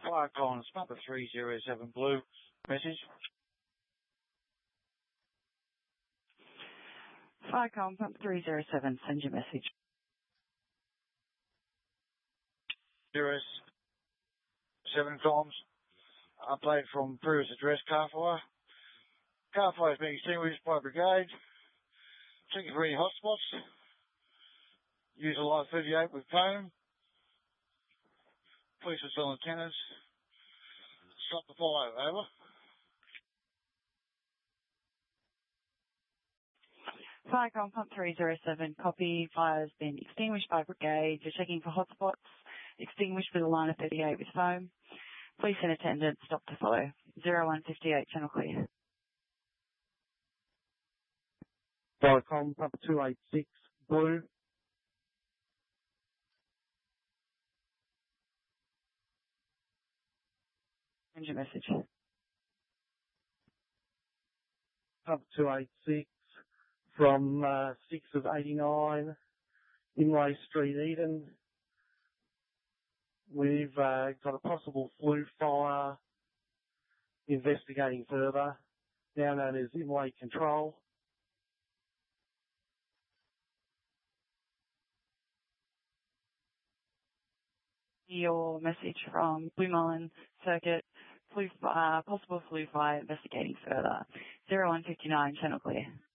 Fire Collins, number 307 Blue. Message. Fire Collins, number 307, send your message. 07 Collins. Update from previous address, car fire. Car fire is being extinguished by brigade. Checking for any hotspots. Use a light 38 with foam. Police are still attendance. Stop the fire, over. Fire Collins, pump 307, copy. Fire has been extinguished by brigade. You're checking for hotspots. Extinguished with a line of 38 with foam. Police in attendance, stop to follow. 0158, channel clear. Fire Collins, pump 286, Blue. Send your message. Pump 286 from 6 of 89, Inlay Street, Eden. We've got a possible flue fire, investigating further, now known as Inlay Control. Your message from Blue Mullen Circuit, possible flue fire, investigating further. 0159, channel clear.